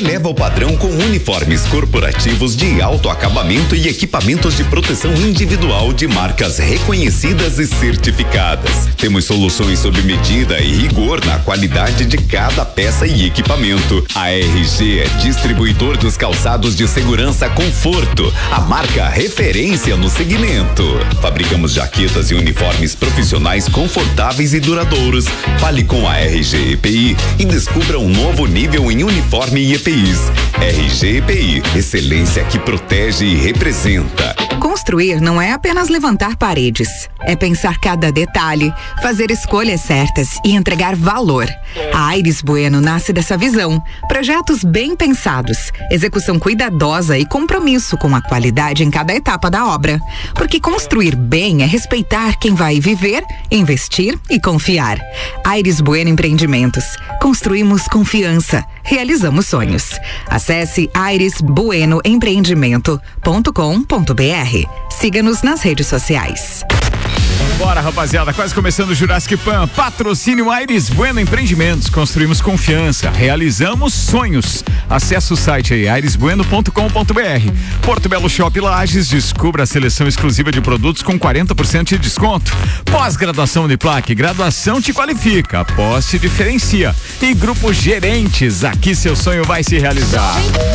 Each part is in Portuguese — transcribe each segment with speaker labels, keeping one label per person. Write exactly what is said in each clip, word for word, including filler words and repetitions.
Speaker 1: eleva o padrão com uniformes corporativos de alto acabamento e equipamentos de proteção individual de marcas reconhecidas e certificadas. Temos soluções sob medida e rigor na qualidade de cada peça e equipamento. A R G é distribuidor dos calçados de segurança Conforto, a marca referência no segmento. Fabricamos jaquetas e uniformes profissionais confortáveis e duradouros. Fale com a R G E P I e descubra um novo nível em uniforme e E P Is. R G E P I, excelência que protege e representa.
Speaker 2: Construir não é apenas levantar paredes, é pensar cada detalhe, fazer escolhas certas e entregar valor. A Aires Bueno nasce dessa visão. Projetos bem pensados, execução cuidadosa e compromisso com a qualidade em cada etapa da obra. Porque construir bem é respeitar quem vai viver, investir e confiar. Aires Bueno Empreendimentos. Construímos confiança, realizamos sonhos. Acesse aires bueno empreendimento ponto com ponto br. Siga-nos nas redes sociais.
Speaker 3: Bora, rapaziada, quase começando o Jurassic Pan. Patrocínio Aires Bueno Empreendimentos. Construímos confiança, realizamos sonhos. Acesse o site aí, aires bueno ponto com ponto br. Porto Belo Shop Lages, descubra a seleção exclusiva de produtos com quarenta por cento de desconto. Pós-graduação Uniplac, graduação te qualifica, pós te diferencia. E Grupo Gerentes, aqui seu sonho vai se realizar.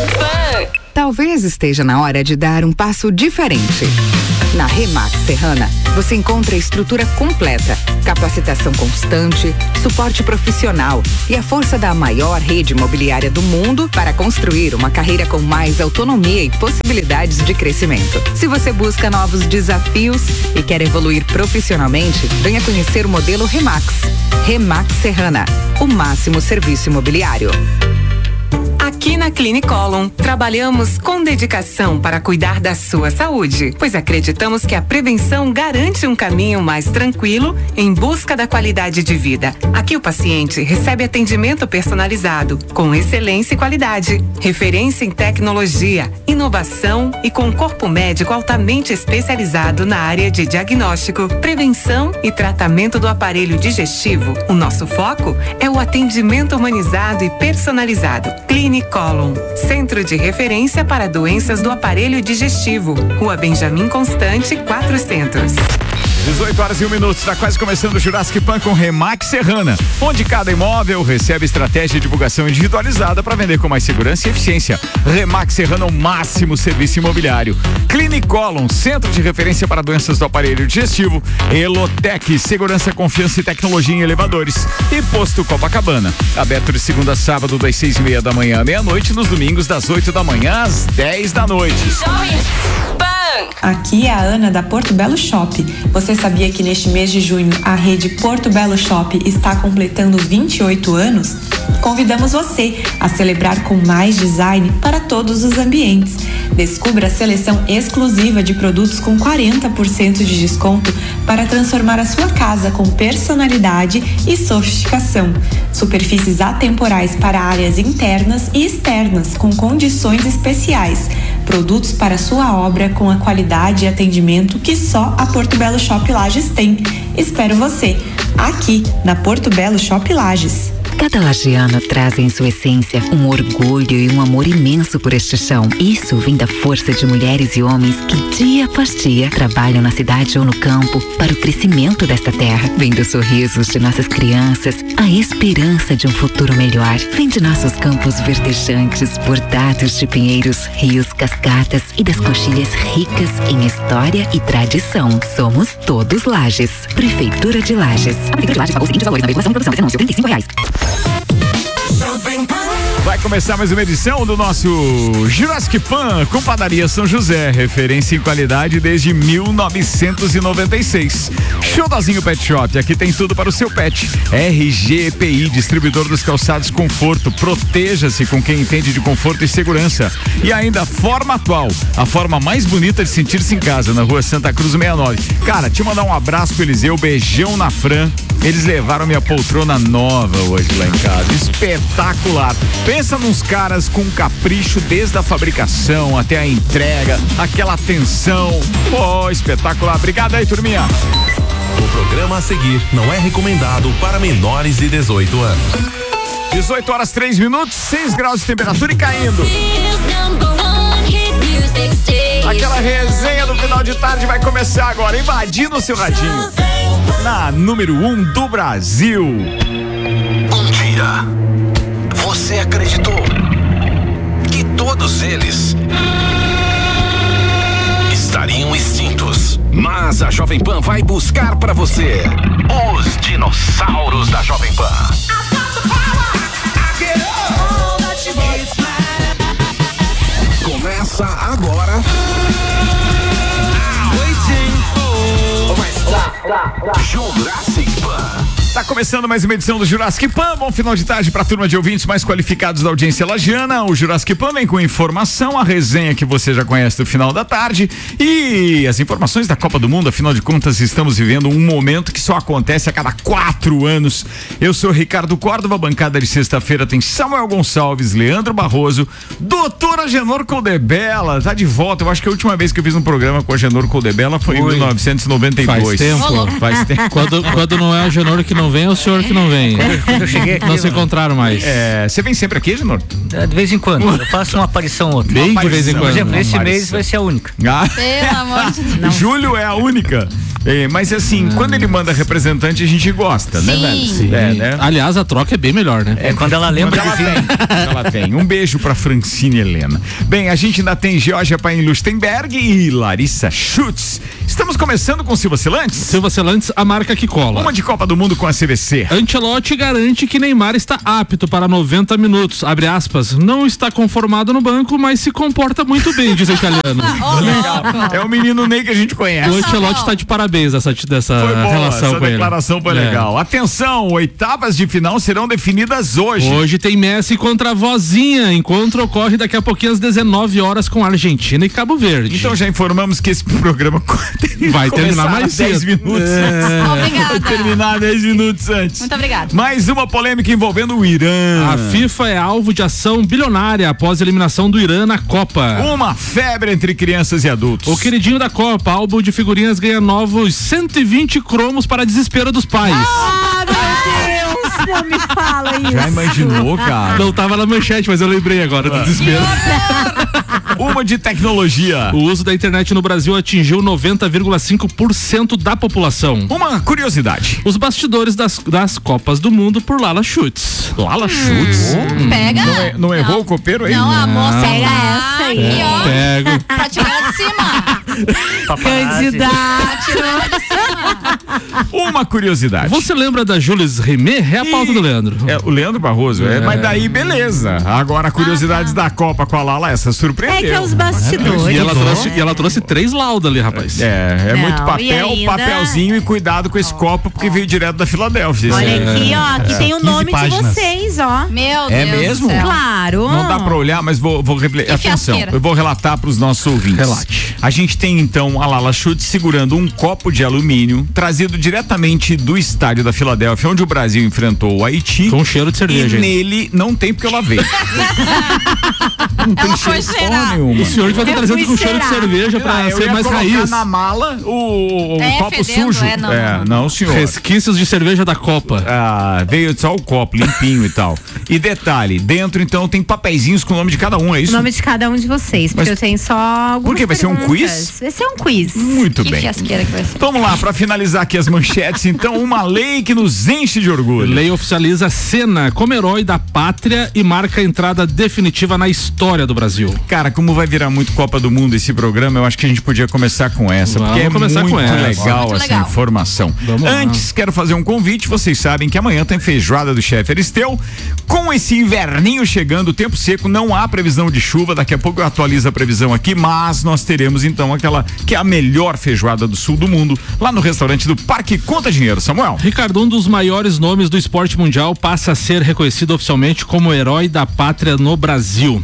Speaker 2: Talvez esteja na hora de dar um passo diferente. Na Remax Serrana, você encontra a estrutura completa, capacitação constante, suporte profissional e a força da maior rede imobiliária do mundo para construir uma carreira com mais autonomia e possibilidades de crescimento. Se você busca novos desafios e quer evoluir profissionalmente, venha conhecer o modelo Remax. Remax Serrana, o máximo serviço imobiliário.
Speaker 4: Aqui na Clinicolon, trabalhamos com dedicação para cuidar da sua saúde, pois acreditamos que a prevenção garante um caminho mais tranquilo em busca da qualidade de vida. Aqui o paciente recebe atendimento personalizado, com excelência e qualidade, referência em tecnologia, inovação e com corpo médico altamente especializado na área de diagnóstico, prevenção e tratamento do aparelho digestivo. O nosso foco é o atendimento humanizado e personalizado. Clinicolon, centro de referência para doenças do aparelho digestivo. Rua Benjamin Constante, quatrocentos.
Speaker 3: dezoito horas e um minuto, está quase começando o Jurassic Pan com Remax Serrana, onde cada imóvel recebe estratégia de divulgação individualizada para vender com mais segurança e eficiência. Remax Serrana, o máximo serviço imobiliário. Clinicolon, centro de referência para doenças do aparelho digestivo. Elotec, segurança, confiança e tecnologia em elevadores. E Posto Copacabana, aberto de segunda a sábado das seis e meia da manhã à meia-noite, nos domingos das oito da manhã às dez da noite.
Speaker 5: Aqui é a Ana da Porto Belo Shop. Você sabia que neste mês de junho a rede Porto Belo Shop está completando vinte e oito anos? Convidamos você a celebrar com mais design para todos os ambientes. Descubra a seleção exclusiva de produtos com quarenta por cento de desconto para transformar a sua casa com personalidade e sofisticação. Superfícies atemporais para áreas internas e externas com condições especiais. Produtos para sua obra com a qualidade e atendimento que só a Porto Belo Shop Lages tem. Espero você aqui na Porto Belo Shop Lages.
Speaker 6: Cada lagiano traz em sua essência um orgulho e um amor imenso por este chão. Isso vem da força de mulheres e homens que dia após dia trabalham na cidade ou no campo para o crescimento desta terra. Vem dos sorrisos de nossas crianças, a esperança de um futuro melhor. Vem de nossos campos verdejantes, bordados de pinheiros, rios, cascatas e das coxilhas ricas em história e tradição. Somos todos Lages. Prefeitura de Lages. A Prefeitura de Lages pagou os seguintes valores na veiculação e produção desse anúncio: trinta e cinco reais.
Speaker 3: Vai começar mais uma edição do nosso Jurassic Pan com Padaria São José, referência em qualidade desde mil novecentos e noventa e seis. Xodozinho Pet Shop, aqui tem tudo para o seu pet. R G E P I, distribuidor dos calçados Conforto. Proteja-se com quem entende de conforto e segurança. E ainda Forma Atual, a forma mais bonita de sentir-se em casa, na rua Santa Cruz sessenta e nove. Cara, te mandar um abraço pro Eliseu, beijão na Fran. Eles levaram minha poltrona nova hoje lá em casa. Espetacular. Pensa nos caras com capricho desde a fabricação até a entrega, aquela atenção. Pô, espetacular. Obrigado aí, turminha.
Speaker 7: O programa a seguir não é recomendado para menores de dezoito anos.
Speaker 3: dezoito horas, três minutos, seis graus de temperatura e caindo. Aquela resenha do final de tarde vai começar agora, invadindo o seu radinho. Na número um do Brasil.
Speaker 7: Um dia, você acreditou que todos eles estariam extintos. Mas a Jovem Pan vai buscar pra você os dinossauros da Jovem Pan. Começa agora. Jurassic Pan.
Speaker 3: Tá começando mais uma edição do Jurassic Pan. Bom final de tarde pra turma de ouvintes mais qualificados da audiência lagiana. O Jurassic Pan vem com informação, a resenha que você já conhece do final da tarde e as informações da Copa do Mundo. Afinal de contas, estamos vivendo um momento que só acontece a cada quatro anos. Eu sou Ricardo Córdova, bancada de sexta-feira tem Samuel Gonçalves, Leandro Barroso, doutora Agenor Coldebella, tá de volta. Eu acho que a última vez que eu fiz um programa com a Agenor Coldebella foi Oi. em mil novecentos e noventa e dois.
Speaker 8: Faz tempo.
Speaker 3: Faz tempo.
Speaker 8: Quando, quando não é a Agenor que não vem, é o senhor que não vem.
Speaker 9: Quando eu cheguei aqui,
Speaker 3: não se encontraram mais. É, você vem sempre aqui, Agenor?
Speaker 9: De vez em quando. Eu faço uma aparição outra.
Speaker 3: Bem de vez em quando.
Speaker 9: Por exemplo,
Speaker 3: uma
Speaker 9: esse
Speaker 3: aparição.
Speaker 9: mês vai ser a única.
Speaker 3: Ah.
Speaker 10: Pelo amor de Deus.
Speaker 3: Julho é a única. É, mas assim, quando ele manda representante, a gente gosta,
Speaker 10: Sim.
Speaker 3: né, velho?
Speaker 8: Sim.
Speaker 3: É, né?
Speaker 8: Aliás, a troca é bem melhor, né?
Speaker 9: É quando ela lembra
Speaker 3: Quando
Speaker 9: que
Speaker 3: ela
Speaker 9: vem.
Speaker 3: tem. Quando ela tem. Um beijo pra Francine Helena. Bem, a gente ainda tem Georgia Paim Lustenberg e Larissa Schutz. Estamos começando com Silva Celantes.
Speaker 8: Silva Celantes, a marca que cola.
Speaker 3: Uma de Copa do Mundo com a C V C.
Speaker 8: Ancelotti garante que Neymar está apto para noventa minutos. Abre aspas. Não está conformado no banco, mas se comporta muito bem, diz o italiano.
Speaker 10: Oh,
Speaker 3: Legal. É o menino Ney que a gente conhece.
Speaker 8: O Ancelotti está de parabéns dessa, dessa
Speaker 3: Foi boa,
Speaker 8: relação
Speaker 3: essa
Speaker 8: com ele.
Speaker 3: declaração foi
Speaker 8: É.
Speaker 3: legal. Atenção, oitavas de final serão definidas hoje.
Speaker 8: Hoje tem Messi contra a vozinha. Encontro ocorre daqui a pouquinho às dezenove horas com Argentina e Cabo Verde.
Speaker 3: Então já informamos que esse programa
Speaker 8: vai terminar mais
Speaker 3: dez
Speaker 8: cedo.
Speaker 3: minutos.
Speaker 8: É.
Speaker 10: Obrigada.
Speaker 3: Vai terminar dez minutos antes.
Speaker 10: Muito obrigada.
Speaker 3: Mais uma polêmica envolvendo o Irã.
Speaker 8: A FIFA é alvo de ação bilionária após a eliminação do Irã na Copa.
Speaker 3: Uma febre entre crianças e adultos.
Speaker 8: O queridinho da Copa, álbum de figurinhas, ganha novos cento e vinte cromos para desespero dos pais.
Speaker 11: Ah, meu Deus, não me fala isso.
Speaker 3: Já imaginou, cara?
Speaker 8: Não tava na manchete, mas eu lembrei agora do desespero.
Speaker 3: Uma de tecnologia.
Speaker 8: O uso da internet no Brasil atingiu noventa vírgula cinco por cento da população.
Speaker 3: Uma curiosidade.
Speaker 8: Os bastidores das, das Copas do Mundo por Lala Schutz.
Speaker 3: Lala Schutz?
Speaker 10: Hum, pega.
Speaker 3: Não, é, não errou o copeiro aí?
Speaker 10: Não, a moça
Speaker 11: Pega
Speaker 10: tá
Speaker 11: essa aí.
Speaker 10: aqui, ó.
Speaker 8: Pego.
Speaker 10: Tá tirando de cima.
Speaker 11: Candidato.
Speaker 10: Tá tirando de cima.
Speaker 3: Uma curiosidade.
Speaker 8: Você lembra da Jules Rimet? É a pauta do Leandro.
Speaker 3: É, o Leandro Barroso, é.
Speaker 8: É.
Speaker 3: Mas daí beleza. Agora, curiosidades da Copa com a Lala, essa surpreendeu.
Speaker 11: É que é os bastidores.
Speaker 8: E ela, trouxe, e ela trouxe três laudas ali, rapaz.
Speaker 3: É, é
Speaker 11: Não,
Speaker 3: muito
Speaker 11: e
Speaker 3: papel,
Speaker 11: ainda-
Speaker 3: papelzinho e cuidado com esse copo, porque veio direto da Filadélfia.
Speaker 11: Olha
Speaker 3: Esse-
Speaker 11: aqui, ó, aqui tem o
Speaker 8: quinze
Speaker 11: nome de
Speaker 8: páginas.
Speaker 11: vocês, ó.
Speaker 10: Meu
Speaker 3: É
Speaker 10: Deus
Speaker 3: mesmo?
Speaker 10: do céu.
Speaker 11: Claro.
Speaker 3: Não dá pra olhar, mas vou, vou refletir.
Speaker 10: Que
Speaker 3: Atenção,
Speaker 10: fiasqueira.
Speaker 3: eu vou relatar pros nossos ouvintes.
Speaker 8: Relate.
Speaker 3: A gente tem então a Lala Schutz segurando um copo de alumínio trazido diretamente do estádio da Filadélfia, onde o Brasil enfrentou o Haiti.
Speaker 8: Com cheiro de
Speaker 3: E
Speaker 8: cerveja. hein?
Speaker 3: nele não tem porque eu lavei. Não tem
Speaker 10: Ela foi
Speaker 3: cheiro
Speaker 10: cheirar.
Speaker 3: porra nenhuma.
Speaker 8: O senhor vai estar
Speaker 11: Eu
Speaker 8: trazendo
Speaker 11: fui
Speaker 8: com cheiro de
Speaker 11: cheirar.
Speaker 8: cerveja pra
Speaker 3: Ah, eu
Speaker 8: ser
Speaker 3: ia
Speaker 8: mais
Speaker 3: colocar
Speaker 8: raiz.
Speaker 3: na mala o, o
Speaker 10: É,
Speaker 3: copo
Speaker 10: fedendo,
Speaker 3: sujo.
Speaker 10: é, não,
Speaker 3: é,
Speaker 10: não,
Speaker 3: não, senhor.
Speaker 8: Resquícios de cerveja da Copa.
Speaker 3: Ah, veio só o copo limpinho e tal. E detalhe, dentro então tem papeizinhos com o nome de cada um, é
Speaker 11: O
Speaker 3: isso?
Speaker 11: nome de cada um de vocês, porque
Speaker 3: Mas-
Speaker 11: eu tenho só algumas
Speaker 3: Por quê? Vai ser um
Speaker 11: perguntas.
Speaker 3: quiz?
Speaker 11: Vai ser um quiz.
Speaker 3: Muito
Speaker 10: Que
Speaker 3: bem.
Speaker 10: fiasqueira que vai ser.
Speaker 3: Vamos lá, pra finalizar aqui as manchetes, então, uma lei que nos enche de orgulho.
Speaker 8: Lei oficializa Senna como herói da pátria e marca a entrada definitiva na história do Brasil.
Speaker 3: Cara, como vai virar muito Copa do Mundo esse programa, eu acho que a gente podia começar com essa,
Speaker 8: Vamos
Speaker 3: porque é
Speaker 8: começar
Speaker 3: muito
Speaker 8: com essa.
Speaker 3: legal
Speaker 10: Muito
Speaker 3: essa
Speaker 10: legal.
Speaker 3: informação.
Speaker 8: Vamos lá.
Speaker 3: Antes, quero fazer um convite, vocês sabem que amanhã tem feijoada do chefe Aristeu. Com esse inverninho chegando, o tempo seco, não há previsão de chuva, daqui a pouco eu atualizo a previsão aqui, mas nós teremos então aquela que é a melhor feijoada do sul do mundo, lá no restaurante do Parque Conta Dinheiro. Samuel.
Speaker 8: Ricardo, um dos maiores nomes do esporte mundial passa a ser reconhecido oficialmente como herói da pátria no Brasil. A decisão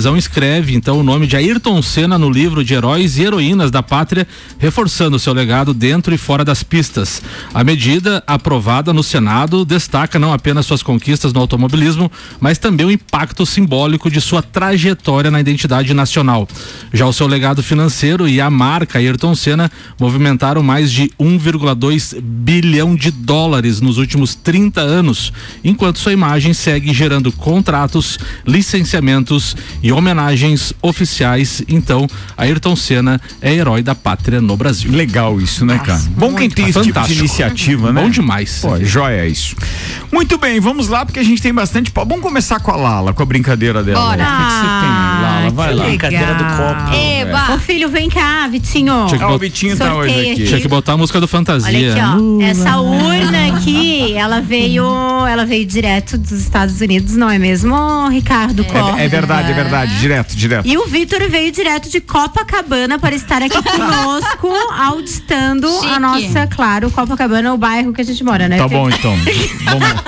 Speaker 8: decisão escreve então o nome de Ayrton Senna no livro de heróis e heroínas da pátria, reforçando seu legado dentro e fora das pistas. A medida, aprovada no Senado, destaca não apenas suas conquistas no automobilismo, mas também o impacto simbólico de sua trajetória na identidade nacional. Já o seu legado financeiro e a marca Ayrton Senna movimentaram mais de um vírgula dois bilhão de dólares nos últimos trinta anos, enquanto sua imagem segue gerando contratos, licenciamentos e homenagens oficiais. Então, Ayrton Senna é herói da pátria no Brasil.
Speaker 3: Legal isso, né, cara?
Speaker 8: Nossa,
Speaker 3: bom quem tem esse
Speaker 8: fantástico.
Speaker 3: tipo de iniciativa, né?
Speaker 8: Bom demais.
Speaker 3: Pô, joia isso. Muito bem, vamos lá, porque a gente tem bastante pau. Vamos começar com a Lala, com a brincadeira dela.
Speaker 10: Bora.
Speaker 3: O que, que você tem, Lala? Vai lá.
Speaker 9: Brincadeira do copo.
Speaker 10: Eba.
Speaker 11: Ô filho, vem cá, Vitinho.
Speaker 8: Tinha que
Speaker 3: Ah, o
Speaker 8: bot-
Speaker 3: Vitinho tá
Speaker 11: Sorteio
Speaker 3: hoje aqui.
Speaker 11: aqui.
Speaker 8: Tinha que botar a música do Fantasia.
Speaker 11: Olha aqui, ó.
Speaker 8: Uh,
Speaker 11: Essa urna aqui, ela veio, ela veio direto dos Estados Unidos, não é mesmo, Ricardo Costa?
Speaker 3: É, é verdade, é verdade. Direto, direto.
Speaker 11: E o Vitor veio direto de Copacabana para estar aqui conosco, auditando
Speaker 10: Chique.
Speaker 11: a nossa, claro, Copacabana, o bairro que a gente mora, né?
Speaker 3: Tá bom, então. Vamos.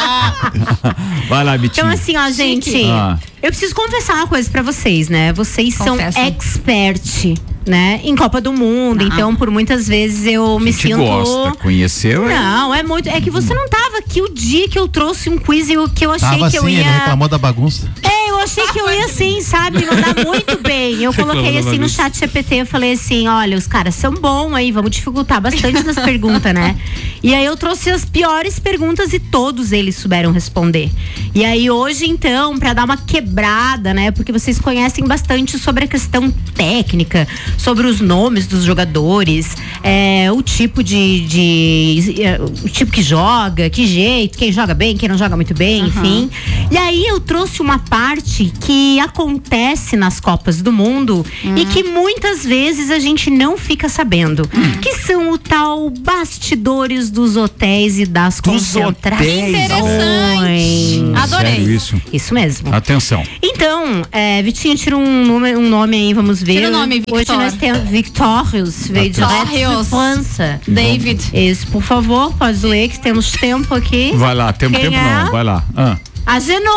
Speaker 3: Vai lá, Vitinho.
Speaker 11: Então, assim, ó, gente,
Speaker 3: Ah.
Speaker 11: eu preciso confessar uma coisa pra vocês, né? Vocês
Speaker 10: Confessa.
Speaker 11: são expert, né? Em Copa do Mundo. Então, por muitas vezes eu me
Speaker 3: A gente
Speaker 11: sinto.
Speaker 3: gosta. Conheceu? é?
Speaker 11: Não, é muito. É que você não tava aqui o dia que eu trouxe um quiz e o que eu achei
Speaker 12: Tava
Speaker 11: que eu
Speaker 12: assim,
Speaker 11: ia.
Speaker 12: ele reclamou da bagunça.
Speaker 11: É, eu achei que eu ia assim, sabe, mandar muito bem. Eu coloquei
Speaker 8: Reclamou da
Speaker 11: assim no
Speaker 8: bagunça.
Speaker 11: chat G P T, eu falei assim, olha, os caras são bons aí, vamos dificultar bastante nas perguntas, né? E aí eu trouxe as piores perguntas e todos eles souberam responder. E aí hoje, então, pra dar uma quebrada, né? Porque vocês conhecem bastante sobre a questão técnica, sobre os nomes dos jogadores, é, o tipo de, de é, o tipo que joga, que jeito, quem joga bem, quem não joga muito bem, enfim. E aí eu trouxe uma parte que acontece nas Copas do Mundo e que muitas vezes a gente não fica sabendo, que são o tal bastidores dos hotéis e das
Speaker 3: Dos
Speaker 11: concentrações.
Speaker 3: hotéis.
Speaker 10: Interessante. Adorei.
Speaker 3: Sério isso?
Speaker 11: Isso mesmo.
Speaker 3: Atenção.
Speaker 11: Então, é, Vitinho, tira um nome, um nome aí, vamos ver.
Speaker 10: Tira o nome, Victor.
Speaker 11: Hoje nós temos Victorious, veio direto de
Speaker 10: Victorious.
Speaker 11: França.
Speaker 10: David.
Speaker 11: Isso, por favor, pode ler que temos tempo aqui.
Speaker 3: Vai lá, tempo,
Speaker 11: Quem
Speaker 3: tempo
Speaker 11: é?
Speaker 3: não. Vai lá. Ah.
Speaker 11: Agenor!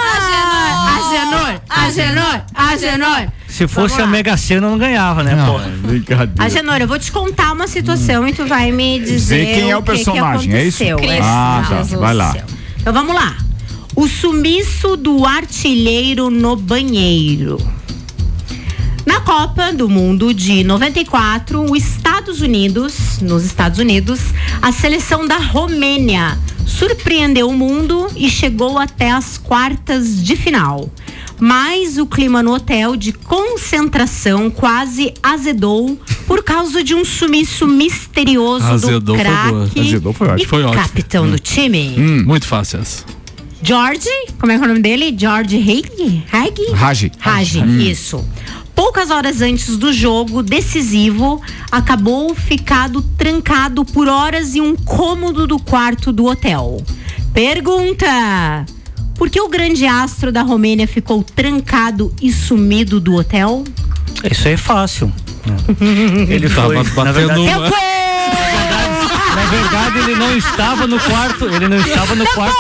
Speaker 11: Agenor! Agenor! Agenor!
Speaker 9: Se fosse
Speaker 11: Vamos
Speaker 9: a
Speaker 11: lá.
Speaker 9: Mega Sena, eu não ganhava, né,
Speaker 3: Não,
Speaker 9: pô?
Speaker 3: brincadeira.
Speaker 11: Agenor, eu vou te contar uma situação e tu vai me dizer
Speaker 3: Dizer quem é o
Speaker 11: que que
Speaker 3: personagem, é isso?
Speaker 11: aconteceu.
Speaker 3: Ah, tá.
Speaker 11: Jesus
Speaker 3: Vai lá.
Speaker 11: do céu. Então vamos lá. O sumiço do artilheiro no banheiro. Na Copa do Mundo de noventa e quatro, os Estados Unidos, nos Estados Unidos, a seleção da Romênia surpreendeu o mundo e chegou até as quartas de final. Mas o clima no hotel de concentração quase azedou por causa de um sumiço misterioso
Speaker 8: Azedou
Speaker 11: do
Speaker 8: foi boa.
Speaker 11: craque
Speaker 3: Azedou foi ótimo.
Speaker 11: e
Speaker 8: Foi ótimo.
Speaker 11: capitão do time.
Speaker 8: Hum, muito fácil essa.
Speaker 11: George, como é que é o nome dele? George Haig? Haig?
Speaker 3: Ragi.
Speaker 11: Ragi, isso. Poucas horas antes do jogo decisivo, acabou ficado trancado por horas em um cômodo do quarto do hotel. Pergunta: por que o grande astro da Romênia ficou trancado e sumido do hotel?
Speaker 9: Isso aí é fácil. Ele foi,
Speaker 8: Tava
Speaker 9: na
Speaker 8: batendo
Speaker 9: verdade,
Speaker 8: uma.
Speaker 9: na verdade, ele não estava no quarto, ele não estava no quarto.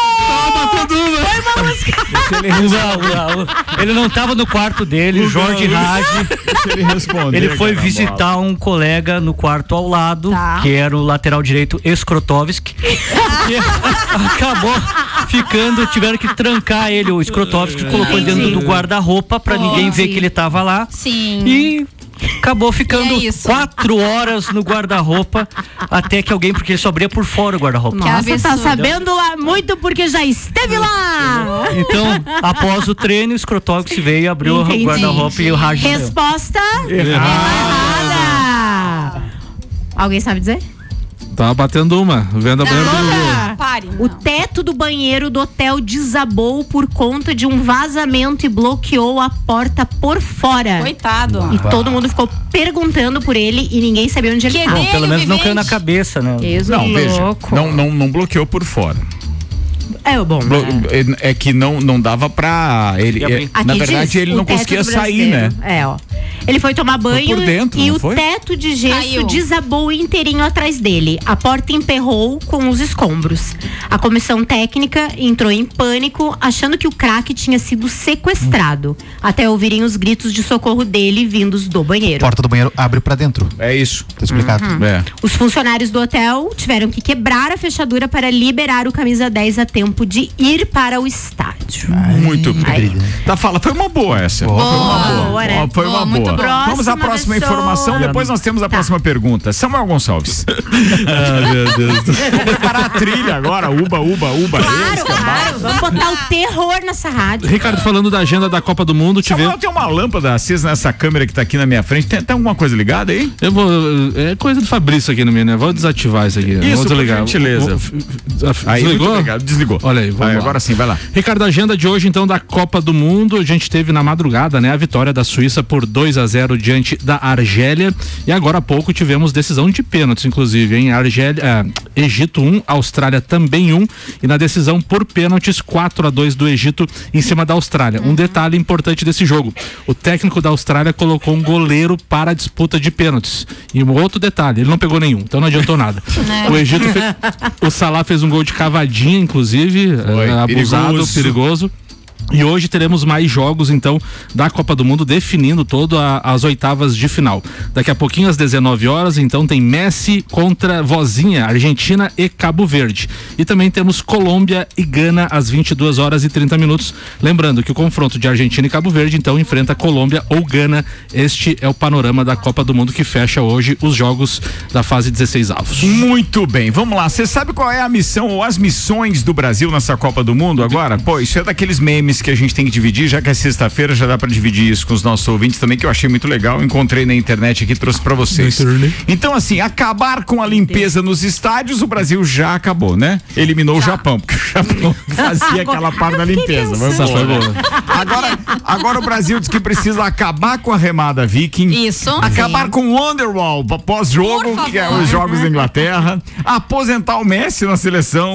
Speaker 9: Ele, não, ele não estava no quarto dele, Jorge Ragi.
Speaker 3: Deixa ele responder.
Speaker 9: Ele foi
Speaker 3: caramba.
Speaker 9: visitar um colega no quarto ao lado,
Speaker 11: Tá.
Speaker 9: que era o lateral direito Skrotovski, que acabou ficando, tiveram que trancar ele, o Skrotovski colocou ele dentro do guarda-roupa pra ninguém ver que ele tava lá.
Speaker 10: Sim.
Speaker 9: E acabou ficando
Speaker 10: E é isso.
Speaker 9: quatro horas no guarda-roupa até que alguém, porque ele só abria por fora o guarda-roupa.
Speaker 11: Nossa, tá
Speaker 10: absurdo.
Speaker 11: sabendo lá muito porque já esteve lá.
Speaker 9: Então, após o treino, o Skrotovski veio, abriu
Speaker 11: Entendi.
Speaker 9: o guarda-roupa e o Ragi.
Speaker 11: Resposta errada. Alguém sabe dizer?
Speaker 8: Tava batendo uma. Vendo a banheira do Gugu.
Speaker 10: Pare.
Speaker 11: O teto do banheiro do hotel desabou por conta de um vazamento e bloqueou a porta por fora.
Speaker 10: Coitado.
Speaker 11: E todo mundo ficou perguntando por ele e ninguém sabia onde ele
Speaker 10: Que
Speaker 11: estava.
Speaker 9: Bom, pelo menos não caiu na
Speaker 10: vivente.
Speaker 9: cabeça, né?
Speaker 11: Isso,
Speaker 3: Não, veja,
Speaker 11: louco.
Speaker 3: não, não, não bloqueou por fora.
Speaker 11: É bom.
Speaker 3: Blo- é. é que não, não dava pra. Ele, é, na verdade,
Speaker 11: diz,
Speaker 3: ele não conseguia sair, né?
Speaker 11: É, ó. Ele foi tomar banho
Speaker 3: por dentro,
Speaker 11: e
Speaker 3: não
Speaker 11: o
Speaker 3: foi?
Speaker 11: teto de gesso
Speaker 10: Caiu.
Speaker 11: desabou inteirinho atrás dele. A porta emperrou com os escombros. A comissão técnica entrou em pânico, achando que o craque tinha sido sequestrado, até ouvirem os gritos de socorro dele vindos do banheiro.
Speaker 12: Porta do banheiro abre pra dentro.
Speaker 3: É isso.
Speaker 12: Tá explicado.
Speaker 11: Uhum.
Speaker 3: É.
Speaker 11: Os funcionários do hotel tiveram que quebrar a fechadura para liberar o camisa dez a tempo de ir para o estádio.
Speaker 3: Muito bem.
Speaker 11: Aí.
Speaker 3: Tá, fala, foi uma boa essa.
Speaker 12: Boa.
Speaker 3: Foi uma boa.
Speaker 11: Boa, né?
Speaker 3: Ó, foi
Speaker 10: Boa,
Speaker 3: uma
Speaker 10: muito
Speaker 3: boa.
Speaker 10: boa.
Speaker 3: Vamos à
Speaker 11: Próxima
Speaker 3: próxima
Speaker 11: pessoa.
Speaker 3: informação, depois nós temos a
Speaker 11: Tá.
Speaker 3: próxima pergunta. Samuel Gonçalves.
Speaker 8: Ah, meu Deus do céu.
Speaker 3: Vou preparar a trilha agora, uba, uba, uba.
Speaker 11: Claro, claro. Vamos botar o terror nessa rádio.
Speaker 8: Ricardo, falando da agenda da Copa do Mundo, tivemos.
Speaker 3: Samuel, tem uma lâmpada acesa nessa câmera que tá aqui na minha frente. Tem, tem alguma coisa ligada aí?
Speaker 8: Eu vou. É coisa do Fabrício aqui no meu, né? Vou desativar isso aqui.
Speaker 3: Isso,
Speaker 8: Vou
Speaker 3: por
Speaker 8: desligar.
Speaker 3: gentileza.
Speaker 8: Vou- vou-
Speaker 3: Aí,
Speaker 8: Desligou?
Speaker 3: muito obrigado. Desligou.
Speaker 8: Olha aí, vamos
Speaker 3: Vai,
Speaker 8: lá.
Speaker 3: agora sim, vai lá.
Speaker 8: Ricardo, a agenda de hoje, então, da Copa do Mundo. A gente teve na madrugada, né? A vitória da Suíça por dois a zero diante da Argélia. E agora há pouco tivemos decisão de pênaltis, inclusive, hein? Argélia, ah, Egito um, Austrália também um. E na decisão por pênaltis, quatro a dois do Egito em cima da Austrália. Um detalhe importante desse jogo: o técnico da Austrália colocou um goleiro para a disputa de pênaltis. E um outro detalhe, ele não pegou nenhum, então não adiantou nada. O Egito fez, o Salah fez um gol de cavadinha, inclusive,
Speaker 3: Foi,
Speaker 8: eh, abusado,
Speaker 3: perigoso.
Speaker 8: perigoso. E hoje teremos mais jogos, então, da Copa do Mundo, definindo todo a- as oitavas de final. Daqui a pouquinho, às dezenove horas, então, tem Messi contra Vozinha, Argentina e Cabo Verde. E também temos Colômbia e Gana às vinte e duas horas e trinta minutos. Lembrando que o confronto de Argentina e Cabo Verde, então, enfrenta Colômbia ou Gana. Este é o panorama da Copa do Mundo que fecha hoje os jogos da fase dezesseis avos.
Speaker 3: Muito bem, vamos lá. Você sabe qual é a missão ou as missões do Brasil nessa Copa do Mundo agora? Pô, isso é daqueles memes que a gente tem que dividir, já que é sexta-feira, já dá pra dividir isso com os nossos ouvintes também, que eu achei muito legal. Encontrei na internet aqui, trouxe pra vocês. Então, assim, acabar com a limpeza nos estádios, o Brasil já acabou, né? Eliminou o Japão, porque o Japão fazia aquela parte da limpeza. Vamos
Speaker 8: Essa foi
Speaker 3: embora.
Speaker 8: boa.
Speaker 3: Agora, agora o Brasil diz que precisa acabar com a remada Viking.
Speaker 10: Isso.
Speaker 3: Acabar
Speaker 10: Sim.
Speaker 3: com o Wonderwall pós-jogo,
Speaker 10: Por
Speaker 3: que é
Speaker 10: favor.
Speaker 3: os jogos da Inglaterra. Aposentar o Messi na seleção.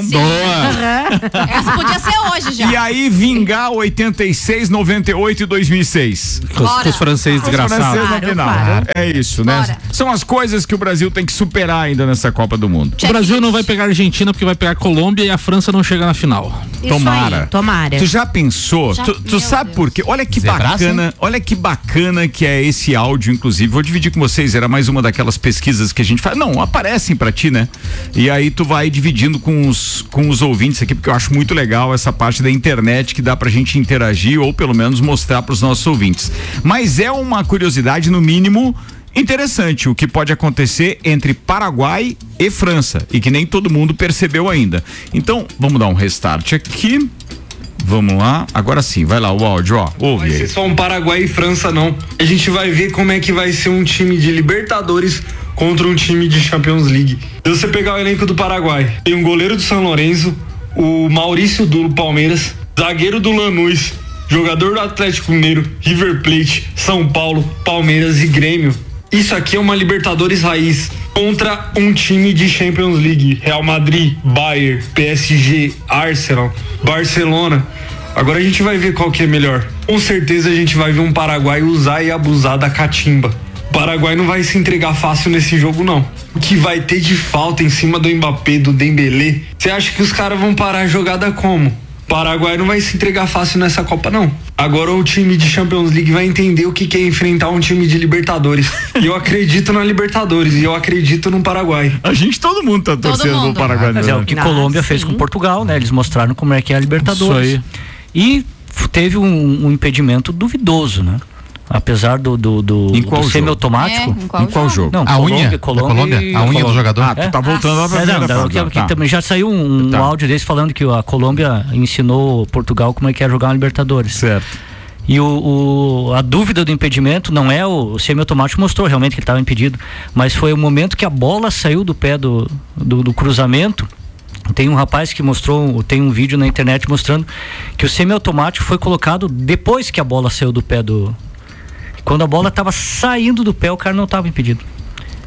Speaker 8: Boa!
Speaker 10: Essa podia ser hoje já.
Speaker 3: E aí vingar oitenta e seis, noventa e oito e dois mil e seis.
Speaker 8: Com os, com os franceses
Speaker 3: Os franceses
Speaker 8: desgraçados.
Speaker 3: na
Speaker 11: Claro,
Speaker 3: final.
Speaker 11: claro.
Speaker 3: É isso, né?
Speaker 10: Bora.
Speaker 3: São as coisas que o Brasil tem que superar ainda nessa Copa do Mundo.
Speaker 8: O Brasil não vai pegar a Argentina porque vai pegar a Colômbia e a França não chega na final.
Speaker 11: Isso
Speaker 3: Tomara.
Speaker 11: aí, tomara.
Speaker 3: Tu já pensou?
Speaker 10: Já-
Speaker 3: tu tu
Speaker 10: meu
Speaker 3: sabe
Speaker 10: Deus.
Speaker 3: por quê? Olha que
Speaker 12: Zebraço,
Speaker 3: bacana, olha que bacana que é esse áudio, inclusive. Vou dividir com vocês, era mais uma daquelas pesquisas que a gente faz. Não, aparecem pra ti, né? E aí tu vai dividindo com os, com os ouvintes aqui, porque eu acho muito legal essa parte da internet que dá pra gente interagir ou pelo menos mostrar pros nossos ouvintes. Mas é uma curiosidade, no mínimo, interessante o que pode acontecer entre Paraguai e França e que nem todo mundo percebeu ainda. Então, vamos dar um restart aqui. Vamos lá, agora sim, vai lá o áudio, ó, ouve
Speaker 13: Vai ser
Speaker 3: aí.
Speaker 13: só um Paraguai e França, não. A gente vai ver como é que vai ser um time de Libertadores contra um time de Champions League. Se você pegar o elenco do Paraguai, tem um goleiro do São Lourenço, o Maurício do Palmeiras, zagueiro do Lanús, jogador do Atlético Mineiro, River Plate, São Paulo, Palmeiras e Grêmio. Isso aqui é uma Libertadores raiz contra um time de Champions League. Real Madrid, Bayern, P S G, Arsenal, Barcelona. Agora a gente vai ver qual que é melhor. Com certeza a gente vai ver um Paraguai usar e abusar da catimba. O Paraguai não vai se entregar fácil nesse jogo, não. O que vai ter de falta em cima do Mbappé, do Dembélé, você acha que os caras vão parar a jogada como? O Paraguai não vai se entregar fácil nessa Copa, não. Agora o time de Champions League vai entender o que que é enfrentar um time de Libertadores. E eu acredito na Libertadores, e eu acredito no Paraguai.
Speaker 3: A gente, todo mundo tá torcendo
Speaker 10: mundo.
Speaker 3: pro Paraguai.
Speaker 9: Mas é o que
Speaker 11: Ah,
Speaker 9: Colômbia
Speaker 11: sim.
Speaker 9: fez com Portugal, né? Eles mostraram como é que é a Libertadores.
Speaker 8: Isso aí.
Speaker 9: E f- teve um, um impedimento duvidoso, né? Apesar do, do, do,
Speaker 3: Em qual
Speaker 9: do
Speaker 3: jogo?
Speaker 9: semi-automático.
Speaker 10: É, em qual
Speaker 3: Em qual jogo?
Speaker 9: Não,
Speaker 12: A
Speaker 9: Colômbia,
Speaker 12: unha da
Speaker 9: Colômbia,
Speaker 12: Colômbia?
Speaker 9: e-
Speaker 12: A unha do jogador?
Speaker 3: Ah, tu tá voltando lá pra
Speaker 9: É, não,
Speaker 3: primeira
Speaker 9: não,
Speaker 3: fase,
Speaker 9: que- que
Speaker 3: tá.
Speaker 9: também já saiu um,
Speaker 3: Tá.
Speaker 9: um áudio desse falando que a Colômbia ensinou Portugal como é que é jogar uma Libertadores.
Speaker 3: Certo.
Speaker 9: E o, o- a dúvida do impedimento não é o, o semi-automático mostrou realmente que ele estava impedido, mas foi o momento que a bola saiu do pé do, do, do cruzamento. Tem um rapaz que mostrou, tem um vídeo na internet mostrando que o semi-automático foi colocado depois que a bola saiu do pé do... Quando a bola estava saindo do pé, o cara não estava impedido.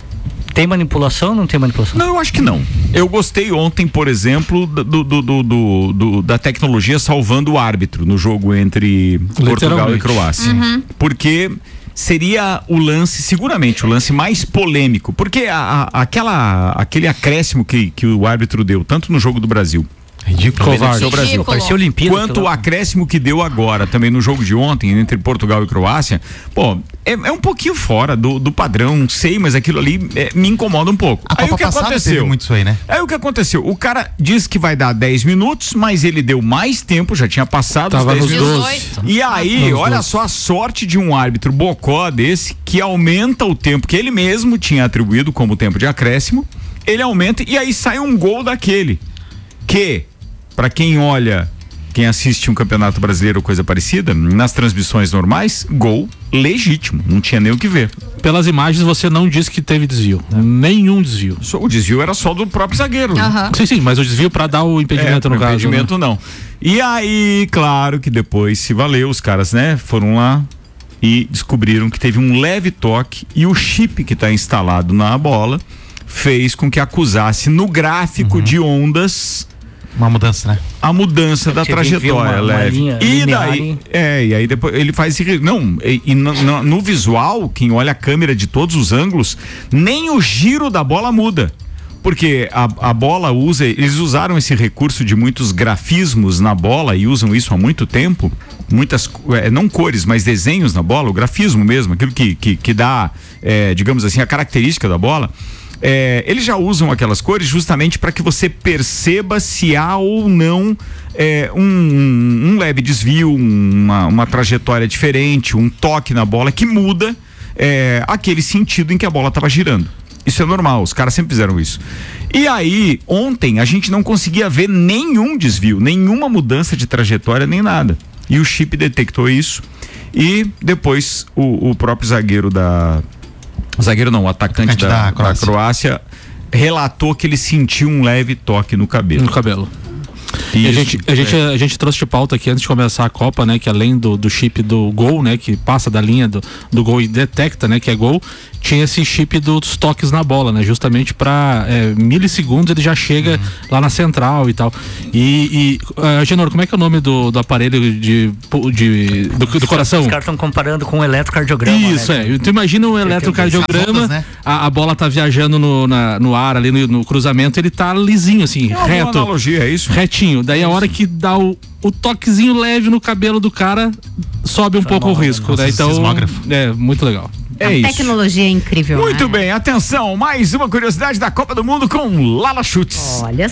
Speaker 9: Tem manipulação ou não tem manipulação?
Speaker 3: Não, eu acho que não. Eu gostei ontem, por exemplo, do, do, do, do, do da tecnologia salvando o árbitro no jogo entre Portugal e Croácia. Uhum. Porque seria o lance, seguramente, o lance mais polêmico. Porque a, a, aquela, aquele acréscimo que, que o árbitro deu, tanto no jogo do Brasil, ridículo, o Brasil.
Speaker 9: Parecia Olimpíada.
Speaker 3: Quanto o acréscimo que deu agora, também no jogo de ontem, entre Portugal e Croácia, pô, é, é um pouquinho fora do, do padrão, sei, mas aquilo ali é, me incomoda um pouco.
Speaker 12: A
Speaker 3: aí
Speaker 12: Copa
Speaker 3: o que
Speaker 12: passada
Speaker 3: aconteceu?
Speaker 12: teve muito isso aí, né?
Speaker 3: Aí o que aconteceu? O cara disse que vai dar dez minutos, mas ele deu mais tempo, já tinha passado
Speaker 8: Tava
Speaker 3: os dez
Speaker 8: nos
Speaker 3: minutos.
Speaker 8: doze.
Speaker 3: E aí,
Speaker 8: Nos
Speaker 3: olha
Speaker 8: doze.
Speaker 3: só a sorte de um árbitro bocó desse, que aumenta o tempo que ele mesmo tinha atribuído como tempo de acréscimo, ele aumenta e aí sai um gol daquele. Que, para quem olha, quem assiste um campeonato brasileiro ou coisa parecida, nas transmissões normais, gol legítimo, não tinha nem o que ver.
Speaker 8: Pelas imagens você não disse que teve desvio, é. Nenhum desvio.
Speaker 3: Só, o desvio era só do próprio zagueiro. Uhum.
Speaker 8: Né? Sim, sim, mas o desvio para dar o impedimento
Speaker 3: é,
Speaker 8: no caso.
Speaker 3: Impedimento
Speaker 8: né?
Speaker 3: não. E aí, claro que depois se valeu, os caras, né, foram lá e descobriram que teve um leve toque e o chip que está instalado na bola fez com que acusasse no gráfico uhum. de ondas
Speaker 12: uma mudança, né?
Speaker 3: A mudança da trajetória,
Speaker 9: uma,
Speaker 3: leve.
Speaker 9: Uma
Speaker 3: e daí, é, e aí depois ele faz não, e, e no, no, no visual, quem olha a câmera de todos os ângulos, nem o giro da bola muda. Porque a, a bola usa, eles usaram esse recurso de muitos grafismos na bola e usam isso há muito tempo, muitas, é, não cores, mas desenhos na bola, o grafismo mesmo, aquilo que, que, que dá, é, digamos assim, a característica da bola. É, eles já usam aquelas cores justamente para que você perceba se há ou não é, um, um leve desvio, uma, uma trajetória diferente, um toque na bola que muda é, aquele sentido em que a bola estava girando. Isso é normal, os caras sempre fizeram isso. E aí, ontem a gente não conseguia ver nenhum desvio, nenhuma mudança de trajetória, nem nada. E o chip detectou isso e depois o, o próprio zagueiro da... O zagueiro não, o atacante, atacante da, da, Croácia. da Croácia relatou que ele sentiu um leve toque no cabelo.
Speaker 8: No cabelo. E a gente, a, gente, a gente trouxe de pauta aqui antes de começar a Copa, né? Que além do, do chip do gol, né? Que passa da linha do, do gol e detecta, né? Que é gol, tinha esse chip dos toques na bola, né? Justamente para é, milissegundos ele já chega uhum. lá na central e tal. E, e uh, Genor, como é que é o nome do, do aparelho de, de, do, do coração?
Speaker 9: Os caras estão comparando com um eletrocardiograma.
Speaker 8: Isso,
Speaker 9: né?
Speaker 8: é. Tu imagina um eletrocardiograma, né? a, a bola tá viajando no, na, no ar ali no, no cruzamento, ele tá lisinho assim,
Speaker 3: é uma
Speaker 8: reto.
Speaker 3: Boa analogia, é isso?
Speaker 8: Retinho. Daí a hora que dá o, o toquezinho leve no cabelo do cara, sobe um pouco o risco, né? Então, é muito legal.
Speaker 3: É
Speaker 11: a
Speaker 3: isso.
Speaker 11: tecnologia é incrível.
Speaker 3: Muito
Speaker 11: né?
Speaker 3: bem, atenção, mais uma curiosidade da Copa do Mundo com Lala Chutes.
Speaker 11: Olha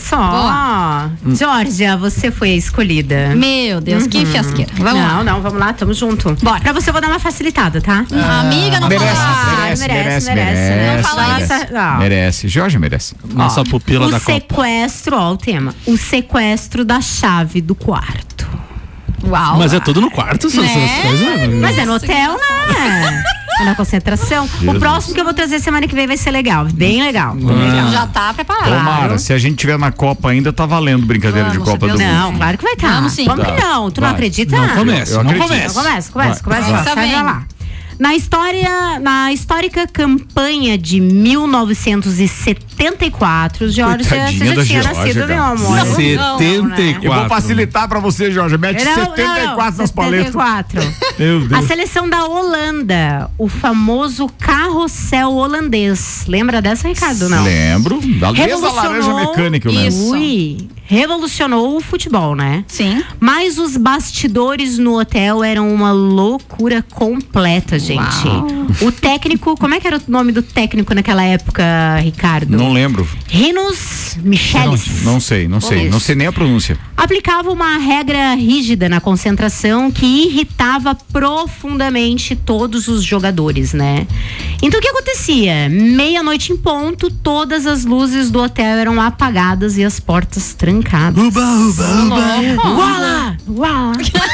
Speaker 11: só. Hum. Georgia, você foi a escolhida.
Speaker 10: Meu Deus, uhum. que fiasqueira.
Speaker 11: Vamos não, lá. não, vamos lá, tamo junto. Bora. Pra você eu vou dar uma facilitada, tá?
Speaker 10: Ah, amiga, não
Speaker 3: merece,
Speaker 10: fala.
Speaker 3: Merece, merece, merece, merece,
Speaker 11: merece,
Speaker 3: merece.
Speaker 10: Não fala
Speaker 3: merece.
Speaker 10: isso.
Speaker 3: Não. Merece, Jorge merece.
Speaker 8: Nossa
Speaker 11: ó,
Speaker 8: pupila
Speaker 11: o
Speaker 8: da Copa.
Speaker 11: O sequestro, ó o tema. O sequestro da chave do quarto.
Speaker 10: Uau.
Speaker 8: Mas é tudo no quarto, essas
Speaker 10: né?
Speaker 8: coisas.
Speaker 11: Mas é no hotel, né? É na concentração. Jesus. O próximo que eu vou trazer semana que vem vai ser legal. Bem legal. Bem
Speaker 10: ah.
Speaker 11: legal.
Speaker 10: Já tá preparado.
Speaker 3: Tomara, se a gente tiver na Copa ainda, tá valendo brincadeira
Speaker 10: Vamos,
Speaker 3: de Copa do Mundo.
Speaker 11: Não, claro que vai estar. Tá.
Speaker 10: Vamos sim.
Speaker 11: Como
Speaker 3: tá.
Speaker 11: que não? Tu
Speaker 3: vai.
Speaker 11: não acredita?
Speaker 8: Não começa, não começa.
Speaker 11: Não começa, começa, começa.
Speaker 10: Vai.
Speaker 11: Sai pra lá. Na história, na histórica campanha de mil novecentos e setenta e quatro, Jorge, você já tinha
Speaker 3: Georgia,
Speaker 11: nascido, meu amor.
Speaker 8: setenta e quatro.
Speaker 3: Eu vou facilitar pra você, Jorge. Mete não, setenta e quatro não, nas paletas. setenta e quatro. Meu Deus.
Speaker 11: A seleção da Holanda, o famoso carrossel holandês. Lembra dessa, Ricardo? Não.
Speaker 3: Lembro. Da mesa laranja mecânica, eu lembro.
Speaker 11: Isso. Ui, revolucionou o futebol, né?
Speaker 10: Sim.
Speaker 11: Mas os bastidores no hotel eram uma loucura completa, gente. Uau. O técnico, como é que era o nome do técnico naquela época, Ricardo?
Speaker 3: Não lembro.
Speaker 11: Rinus Michelis.
Speaker 3: Não, não sei, não sei. Isso. Não sei nem a pronúncia.
Speaker 11: Aplicava uma regra rígida na concentração que irritava profundamente todos os jogadores, né? Então o que acontecia? Meia-noite em ponto, todas as luzes do hotel eram apagadas e as portas trancadas.
Speaker 3: Uba, uba, uba.
Speaker 11: Uala! Uala!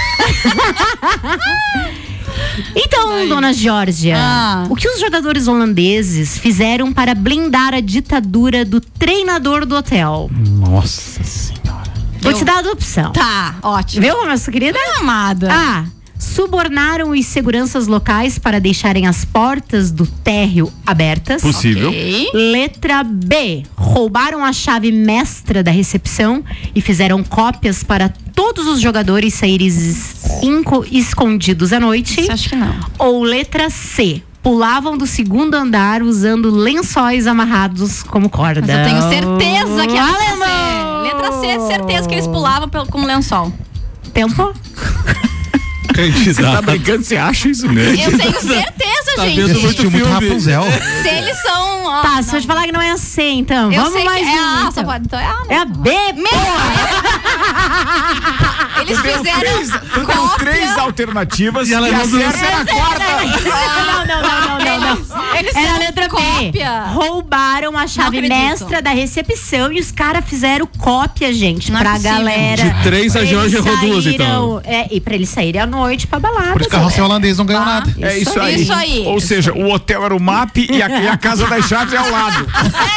Speaker 11: Então, dona Georgia, ah. o que os jogadores holandeses fizeram para blindar a ditadura do treinador do hotel?
Speaker 3: Nossa Senhora.
Speaker 11: Vou Eu... te dar a opção.
Speaker 10: Tá, ótimo.
Speaker 11: Viu, nossa querida?
Speaker 10: Amada.
Speaker 11: A. Subornaram os seguranças locais para deixarem as portas do térreo abertas.
Speaker 3: Possível.
Speaker 10: Ok.
Speaker 11: Letra B. Roubaram a chave mestra da recepção e fizeram cópias para todos os jogadores saírem inco- escondidos à noite.
Speaker 10: Acho que não.
Speaker 11: Ou letra C. Pulavam do segundo andar usando lençóis amarrados como corda.
Speaker 10: Mas eu tenho certeza que é a letra
Speaker 11: Alemão!
Speaker 10: C. Letra C, certeza que eles pulavam pelo, com lençol.
Speaker 11: Tempo?
Speaker 3: Você tá brincando, você acha isso mesmo?
Speaker 10: Eu tenho certeza,
Speaker 8: Tá
Speaker 10: gente.
Speaker 8: vendo muito
Speaker 12: Assistiu muito
Speaker 8: filme.
Speaker 12: Rapunzel.
Speaker 10: Se eles são. ó,
Speaker 11: Tá,
Speaker 10: não.
Speaker 11: se eu te falar que não é a C, então.
Speaker 10: Eu
Speaker 11: Vamos
Speaker 10: sei
Speaker 11: mais
Speaker 10: que é a
Speaker 11: um,
Speaker 10: A,
Speaker 11: então.
Speaker 10: só pode. Então é a A.
Speaker 11: É a B,
Speaker 10: Eles
Speaker 3: Tu deu
Speaker 10: fizeram
Speaker 3: três, tu deu
Speaker 10: cópia.
Speaker 3: três alternativas
Speaker 8: E ela
Speaker 3: a
Speaker 8: mandou
Speaker 3: certa é a quarta.
Speaker 11: Não, não, não, não, não, não.
Speaker 10: Eles
Speaker 11: Era a
Speaker 10: fizeram
Speaker 11: letra B.
Speaker 10: cópia.
Speaker 11: Roubaram a chave
Speaker 10: acredito.
Speaker 11: mestra da recepção e os caras fizeram cópia, gente,
Speaker 10: Não é
Speaker 11: pra
Speaker 10: possível.
Speaker 11: galera.
Speaker 8: De três, a
Speaker 11: Eles
Speaker 8: Georgia errou duas, então.
Speaker 11: saíram- É, e pra eles saírem à noite pra balada.
Speaker 12: Por isso que o carrossel holandês não ganhou nada.
Speaker 3: É isso aí.
Speaker 10: Isso aí.
Speaker 3: Ou seja, o hotel era o M A P e a, e a casa das chaves é ao lado.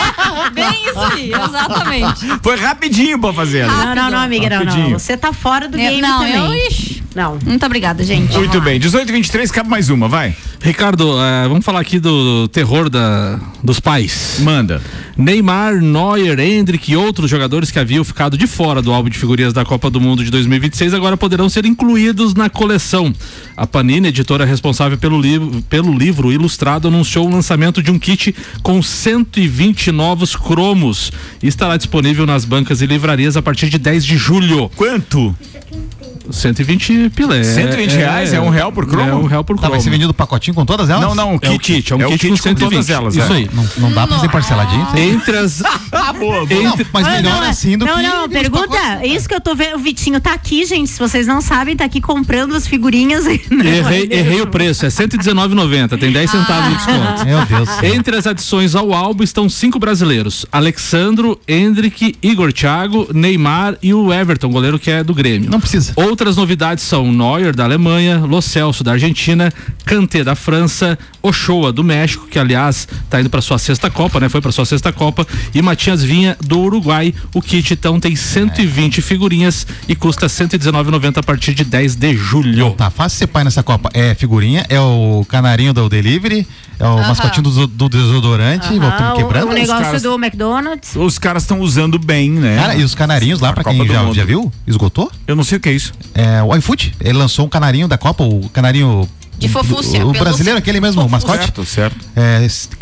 Speaker 10: Bem isso aí, exatamente.
Speaker 3: Foi rapidinho pra fazer. ali.
Speaker 11: Não, não, não, amiga, não, não.
Speaker 3: Rapidinho.
Speaker 11: Você tá fora do
Speaker 10: Eu-
Speaker 11: game
Speaker 10: não,
Speaker 11: também.
Speaker 10: eu. Ixi.
Speaker 11: Não.
Speaker 10: Muito obrigada, gente.
Speaker 3: Muito bem, dezoito e vinte e três, cabe mais uma, vai.
Speaker 8: Ricardo, eh, vamos falar aqui do terror da, dos pais.
Speaker 3: Manda.
Speaker 8: Neymar, Neuer, Endrick e outros jogadores que haviam ficado de fora do álbum de figurinhas da Copa do Mundo de dois mil e vinte e seis agora poderão ser incluídos na coleção. A Panini, editora responsável pelo livro, pelo livro ilustrado, anunciou o lançamento de um kit com cento e vinte novos cromos e estará disponível nas bancas e livrarias a partir de dez de julho.
Speaker 3: Quanto?
Speaker 8: cento e vinte pilé.
Speaker 3: cento e vinte reais? É um real por cromo?
Speaker 8: É um real por
Speaker 12: Tá,
Speaker 8: cromo.
Speaker 12: vai ser vendido o pacotinho com todas elas?
Speaker 3: Não, não, o
Speaker 8: É o kit, é um kit, com cento e vinte.
Speaker 3: todas elas.
Speaker 8: Isso
Speaker 3: é.
Speaker 8: aí.
Speaker 12: Não, não dá pra ser parceladinho?
Speaker 8: Entre as...
Speaker 3: Ah, boa, boa.
Speaker 12: Não, mas
Speaker 11: Ah,
Speaker 12: melhor
Speaker 11: não,
Speaker 12: assim do
Speaker 11: não,
Speaker 12: que...
Speaker 11: Não,
Speaker 12: os
Speaker 11: pergunta,
Speaker 12: pacotes.
Speaker 11: isso que eu tô vendo, o Vitinho tá aqui, gente, se vocês não sabem, tá aqui comprando as figurinhas. Né?
Speaker 8: Errei, errei o preço, é cento e dezenove reais e noventa centavos, tem dez centavos de desconto.
Speaker 12: Meu Deus do céu.
Speaker 8: Entre as adições ao álbum estão cinco brasileiros: Alexandro, Endrick, Igor Thiago, Neymar e o Everton, goleiro que é do Grêmio.
Speaker 12: Não precisa.
Speaker 8: Outras novidades são Neuer da Alemanha, Lo Celso da Argentina, Kanté da França, Ochoa do México, que aliás tá indo para sua sexta Copa, né? Foi para sua sexta Copa, e Matias Vinha do Uruguai. O kit então tem cento e vinte figurinhas e custa cento e dezenove reais e noventa centavos a partir de dez de julho.
Speaker 12: Tá fácil ser pai nessa Copa. É figurinha, é o canarinho do delivery, é o
Speaker 10: Aham.
Speaker 12: mascotinho do, do desodorante, voltando
Speaker 11: Ah, o,
Speaker 12: quebrando.
Speaker 11: o negócio
Speaker 3: caras-
Speaker 11: do McDonald's.
Speaker 3: Os caras estão usando bem, né?
Speaker 12: Cara, e os canarinhos lá,
Speaker 3: A
Speaker 12: pra
Speaker 3: Copa
Speaker 12: quem
Speaker 3: do
Speaker 12: já,
Speaker 3: Mundo.
Speaker 12: já viu, esgotou?
Speaker 3: Eu não sei o que é isso.
Speaker 12: É, o iFood, ele lançou um canarinho da Copa, o canarinho...
Speaker 10: De fofúcia,
Speaker 12: O, o
Speaker 10: pelúcia.
Speaker 12: brasileiro, aquele mesmo, o mascote.
Speaker 3: Certo, certo.
Speaker 12: É,